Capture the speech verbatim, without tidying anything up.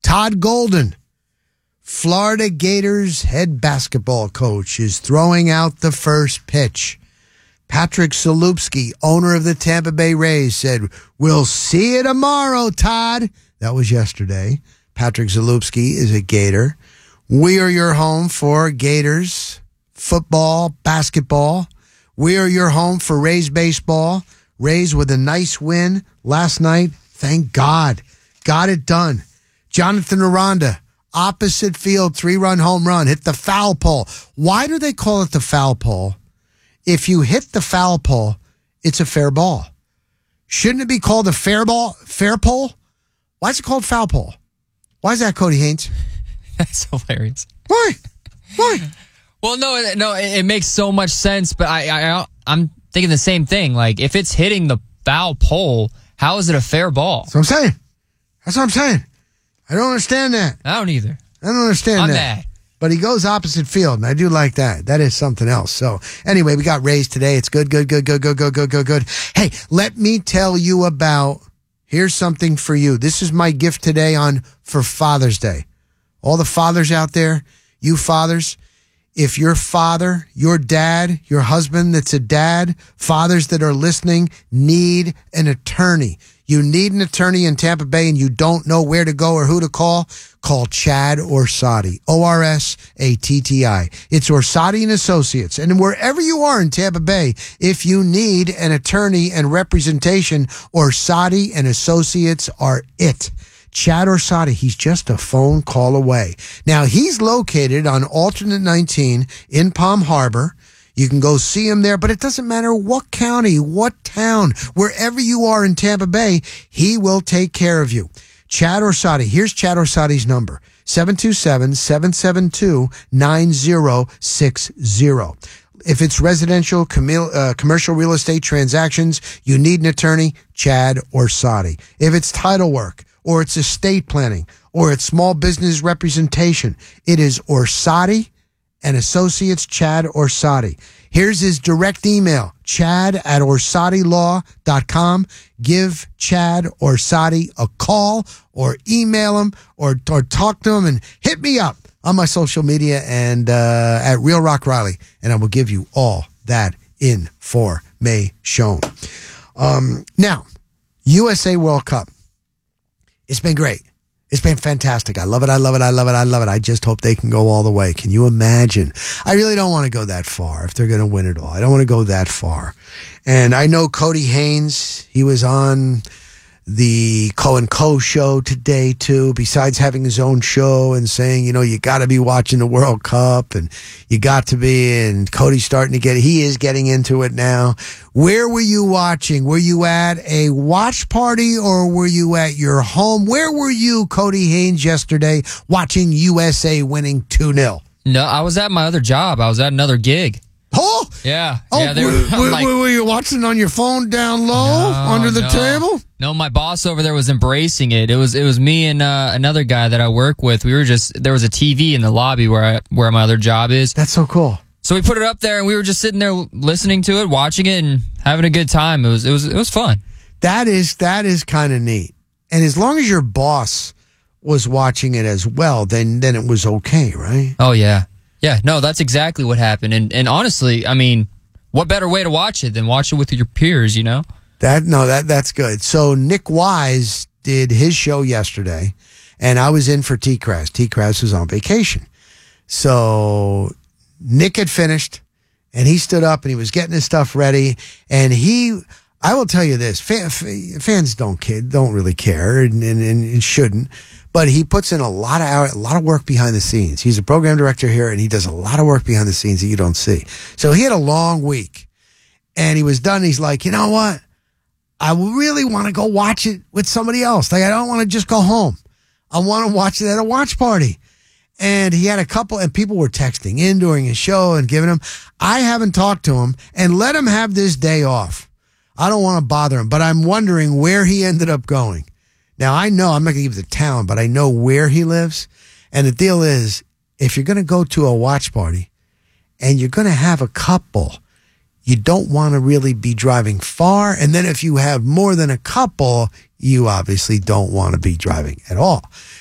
Todd Golden, Florida Gators head basketball coach, is throwing out the first pitch. Patrick Zalupski, owner of the Tampa Bay Rays, said, "We'll see you tomorrow, Todd." That was yesterday. Patrick Zalupski is a Gator. We are your home for Gators football, basketball. We are your home for Rays baseball. Rays with a nice win last night. Thank God. Got it done. Jonathan Aranda, opposite field, three-run home run, hit the foul pole. Why do they call it the foul pole? If you hit the foul pole, it's a fair ball. Shouldn't it be called a fair ball, fair pole? Why is it called foul pole? Why is that, Cody Haynes? That's hilarious. Why? Why? Well, no, no, it, it makes so much sense, but I, I, I'm thinking the same thing. Like, if it's hitting the foul pole, how is it a fair ball? That's what I'm saying. That's what I'm saying. I don't understand that. I don't either. I don't understand I'm that. mad. But he goes opposite field, and I do like that. That is something else. So, anyway, we got Rays today. It's good, good, good, good, good, good, good, good, good. Hey, let me tell you about, here's something for you. This is my gift today on for Father's Day. All the fathers out there, you fathers, if your father, your dad, your husband that's a dad, fathers that are listening, need an attorney. You need an attorney in Tampa Bay and you don't know where to go or who to call, call Chad Orsatti, O R S A T T I. It's Orsatti and Associates. And wherever you are in Tampa Bay, if you need an attorney and representation, Orsatti and Associates are it. Chad Orsatti, he's just a phone call away. Now, he's located on Alternate nineteen in Palm Harbor. You can go see him there, but it doesn't matter what county, what town, wherever you are in Tampa Bay, he will take care of you. Chad Orsatti, here's Chad Orsatti's number, seven two seven, seven seven two, nine zero six zero. If it's residential, commu- uh, commercial real estate transactions, you need an attorney, Chad Orsatti. If it's title work, or it's estate planning, or it's small business representation, it is Orsatti and Associates, Chad Orsatti. Here's his direct email, chad at orsatti law dot com. Give Chad Orsatti a call or email him or, or talk to him and hit me up on my social media and uh, at Real Rock Riley, and I will give you all that information. Um, now, U S A World Cup. It's been great. It's been fantastic. I love it. I love it. I love it. I love it. I just hope they can go all the way. Can you imagine? I really don't want to go that far if they're going to win it all. I don't want to go that far. And I know Cody Haynes, he was on the Co and Co show today too, besides having his own show and saying, you know, you got to be watching the World Cup and you got to be, and Cody's starting to get, he is getting into it now. Where were you watching? Were you at a watch party or were you at your home? Where were you, Cody Haynes, yesterday watching U S A winning two nil? No, I was at my other job. I was at another gig. Oh, yeah. Oh, yeah, they were, were, were, like, were you watching on your phone down low no, under the no. table? No, my boss over there was embracing it. It was it was me and uh, another guy that I work with. We were just, there was a T V in the lobby where I, where my other job is. That's so cool. So we put it up there and we were just sitting there listening to it, watching it, and having a good time. It was it was it was fun. That is that is kind of neat. And as long as your boss was watching it as well, then then it was okay, right? Oh yeah. Yeah, no, that's exactly what happened. And and honestly, I mean, what better way to watch it than watch it with your peers, you know? That no, that that's good. So Nick Wise did his show yesterday, and I was in for T-Crass. T-Crass was on vacation. So Nick had finished, and he stood up, and he was getting his stuff ready, and he, I will tell you this, fan, fans don't care, don't really care, and, and, and shouldn't, but he puts in a lot of hour, a lot of work behind the scenes. He's a program director here, and he does a lot of work behind the scenes that you don't see. So he had a long week, and he was done. He's like, you know what? I really want to go watch it with somebody else. Like, I don't want to just go home. I want to watch it at a watch party. And he had a couple, and people were texting in during his show and giving him. I haven't talked to him, and let him have this day off. I don't want to bother him, but I'm wondering where he ended up going. Now, I know, I'm not going to give the town, but I know where he lives. And the deal is, if you're going to go to a watch party and you're going to have a couple, you don't want to really be driving far. And then if you have more than a couple, you obviously don't want to be driving at all.